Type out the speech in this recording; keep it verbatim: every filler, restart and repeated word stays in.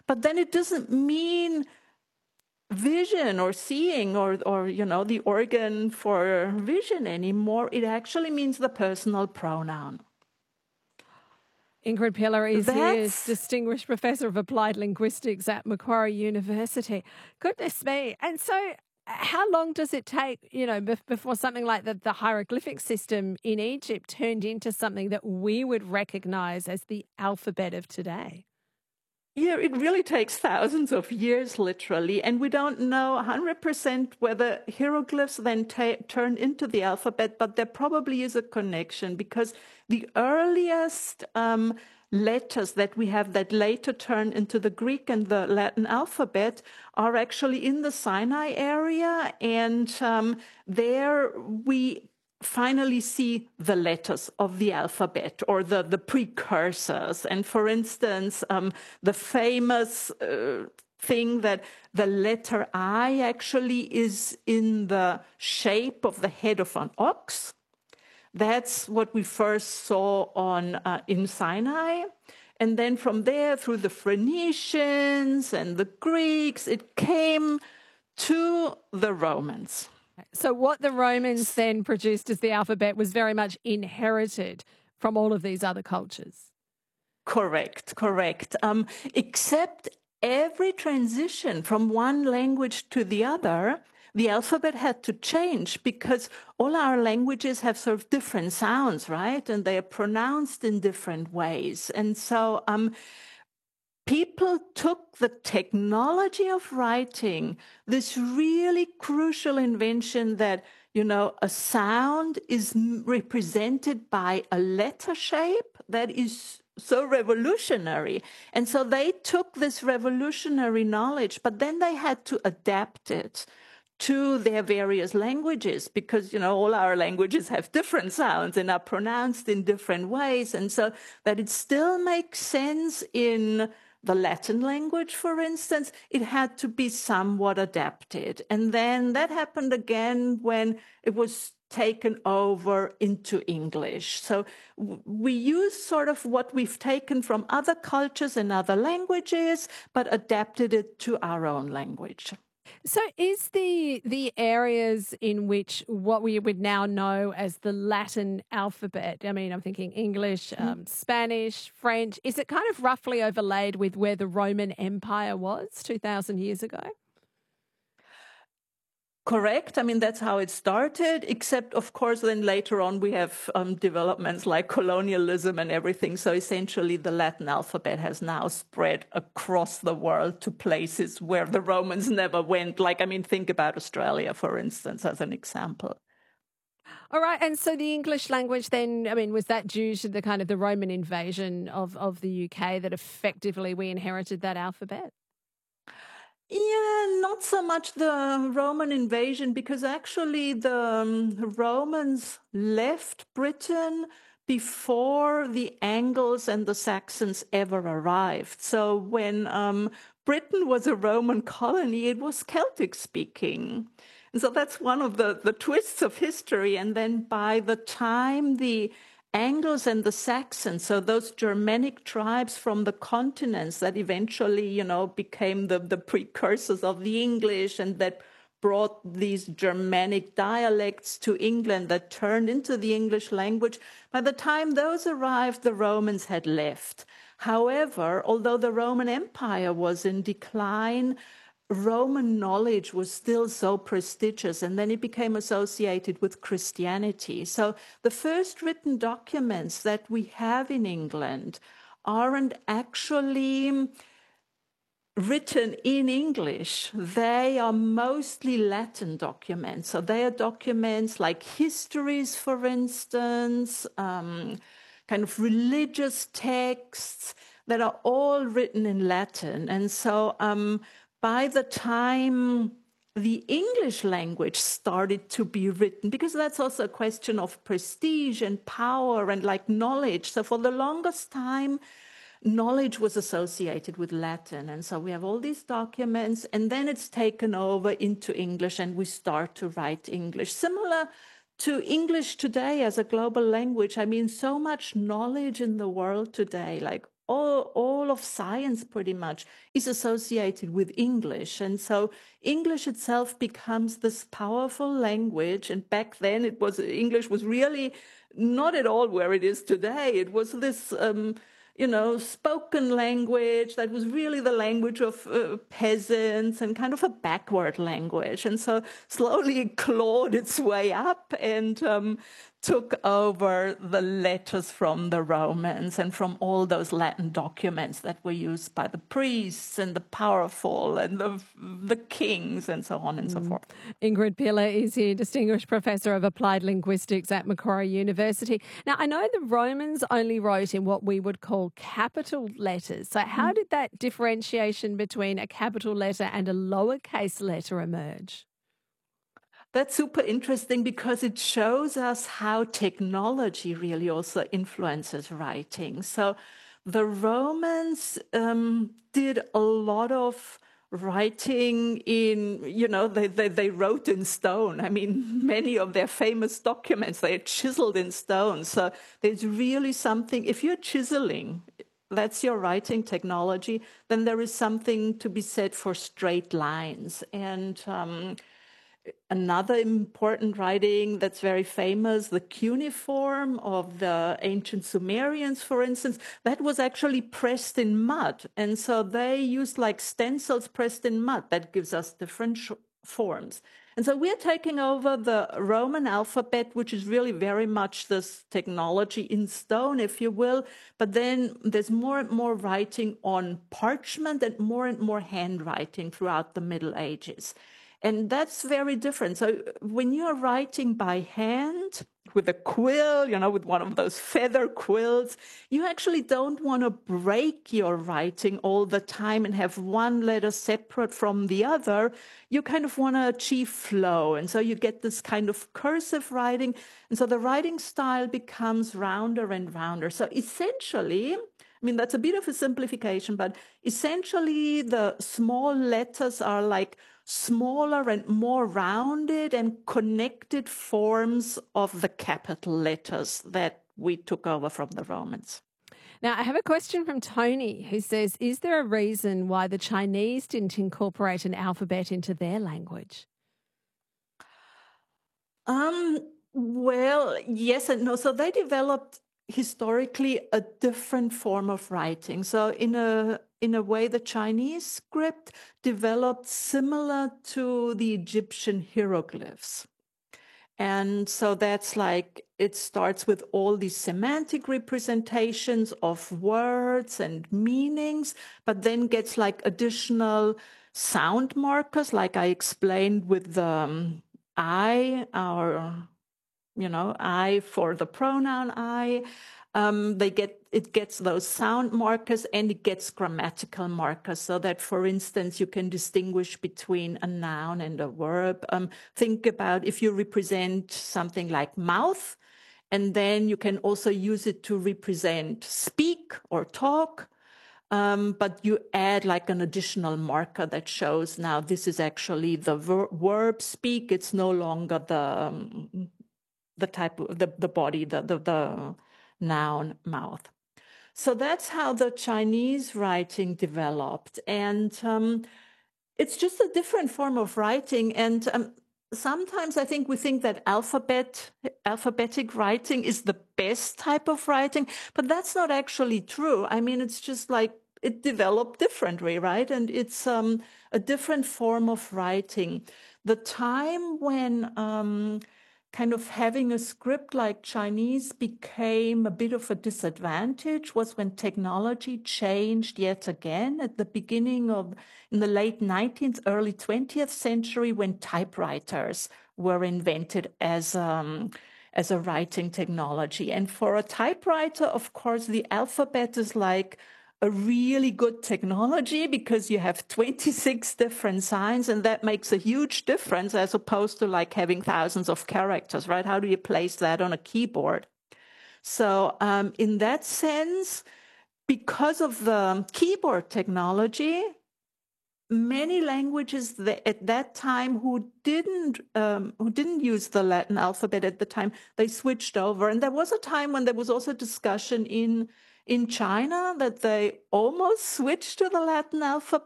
But then it doesn't mean vision or seeing or, or, you know, the organ for vision anymore. It actually means the personal pronoun. Ingrid Pillar is That's... here, Distinguished Professor of Applied Linguistics at Macquarie University. Goodness me. And so how long does it take, you know, before something like the, the hieroglyphic system in Egypt turned into something that we would recognise as the alphabet of today? Yeah, it really takes thousands of years, literally, and we don't know one hundred percent whether hieroglyphs then ta- turn into the alphabet, but there probably is a connection, because the earliest um, letters that we have that later turn into the Greek and the Latin alphabet are actually in the Sinai area, and um, there we finally see the letters of the alphabet, or the, the precursors. And for instance, um, the famous uh, thing that the letter I actually is in the shape of the head of an ox. That's what we first saw on uh, in Sinai. And then from there, through the Phoenicians and the Greeks, it came to the Romans. So what the Romans then produced as the alphabet was very much inherited from all of these other cultures. Correct, correct. Um, except every transition from one language to the other, the alphabet had to change, because all our languages have sort of different sounds, right? And they are pronounced in different ways. And so um, people took the technology of writing, this really crucial invention that, you know, a sound is represented by a letter shape that is so revolutionary. And so they took this revolutionary knowledge, but then they had to adapt it to their various languages, because, you know, all our languages have different sounds and are pronounced in different ways. And so that it still makes sense in the Latin language, for instance, it had to be somewhat adapted. And then that happened again when it was taken over into English. So we use sort of what we've taken from other cultures and other languages, but adapted it to our own language. So is the the areas in which what we would now know as the Latin alphabet, I mean, I'm thinking English, um, mm. Spanish, French, is it kind of roughly overlaid with where the Roman Empire was two thousand years ago? Correct. I mean, that's how it started, except, of course, then later on we have um, developments like colonialism and everything. So essentially the Latin alphabet has now spread across the world to places where the Romans never went. Like, I mean, think about Australia, for instance, as an example. All right. And so the English language then, I mean, was that due to the kind of the Roman invasion of, of the U K that effectively we inherited that alphabet? Yeah, not so much the Roman invasion, because actually the um, Romans left Britain before the Angles and the Saxons ever arrived. So when um, Britain was a Roman colony, it was Celtic speaking. And so that's one of the, the twists of history. And then by the time the Angles and the Saxons, so those Germanic tribes from the continents that eventually, you know, became the, the precursors of the English and that brought these Germanic dialects to England that turned into the English language. By the time those arrived, the Romans had left. However, although the Roman Empire was in decline, Roman knowledge was still so prestigious, and then it became associated with Christianity. So the first written documents that we have in England aren't actually written in English. They are mostly Latin documents. So they are documents like histories, for instance, um, kind of religious texts that are all written in Latin. And so um, by the time the English language started to be written, because that's also a question of prestige and power and like knowledge. So for the longest time, knowledge was associated with Latin. And so we have all these documents, and then it's taken over into English and we start to write English. Similar to English today as a global language. I mean, so much knowledge in the world today, like all, all of science pretty much is associated with English. And so English itself becomes this powerful language. And back then it was, English was really not at all where it is today. It was this, um, you know, spoken language that was really the language of uh, peasants and kind of a backward language. And so slowly it clawed its way up and um, took over the letters from the Romans and from all those Latin documents that were used by the priests and the powerful and the, the kings and so on and so forth. Ingrid Piller is here, Distinguished Professor of Applied Linguistics at Macquarie University. Now, I know the Romans only wrote in what we would call capital letters. So how did that differentiation between a capital letter and a lowercase letter emerge? That's super interesting because it shows us how technology really also influences writing. So the Romans um, did a lot of writing in, you know, they, they, they wrote in stone. I mean, many of their famous documents, they are chiseled in stone. So there's really something, if you're chiseling, that's your writing technology, then there is something to be said for straight lines. And um, another important writing that's very famous, the cuneiform of the ancient Sumerians, for instance, that was actually pressed in mud. And so they used like stencils pressed in mud. That gives us different sh- forms. And so we're taking over the Roman alphabet, which is really very much this technology in stone, if you will. But then there's more and more writing on parchment and more and more handwriting throughout the Middle Ages. And that's very different. So when you're writing by hand with a quill, you know, with one of those feather quills, you actually don't want to break your writing all the time and have one letter separate from the other. You kind of want to achieve flow. And so you get this kind of cursive writing. And so the writing style becomes rounder and rounder. So essentially, I mean, that's a bit of a simplification, but essentially the small letters are like smaller and more rounded and connected forms of the capital letters that we took over from the Romans. Now, I have a question from Tony who says, is there a reason why the Chinese didn't incorporate an alphabet into their language? Um, well, yes and no. So they developed historically a different form of writing. So in a in a way, the Chinese script developed similar to the Egyptian hieroglyphs. And so that's like, it starts with all these semantic representations of words and meanings, but then gets like additional sound markers, like I explained with the um, I, our, you know, I for the pronoun I. Um, they get it gets those sound markers and it gets grammatical markers, so that, for instance, you can distinguish between a noun and a verb. Um, think about if you represent something like mouth, and then you can also use it to represent speak or talk. Um, but you add like an additional marker that shows now this is actually the ver- verb speak. It's no longer the um, the type of the, the body, the, the the noun mouth. So that's how the Chinese writing developed. And um, it's just a different form of writing. And um, sometimes I think we think that alphabet, alphabetic writing is the best type of writing, but that's not actually true. I mean, it's just like it developed differently, right? And it's um, a different form of writing. The time when um, kind of having a script like Chinese became a bit of a disadvantage was when technology changed yet again at the beginning of, in the late nineteenth, early twentieth century, when typewriters were invented as um, as a writing technology. And for a typewriter, of course, the alphabet is like a really good technology because you have twenty-six different signs, and that makes a huge difference as opposed to like having thousands of characters, right? How do you place that on a keyboard? So um, in that sense, because of the keyboard technology, many languages that at that time who didn't um, who didn't use the Latin alphabet at the time, they switched over. And there was a time when there was also discussion in in China that they almost switched to the Latin alphabet.